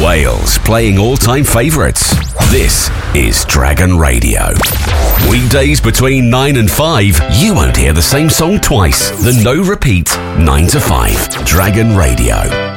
Wales playing all-time favourites. This is Dragon Radio. Weekdays between 9 and 5, you won't hear the same song twice. The no repeat 9 to 5 Dragon Radio.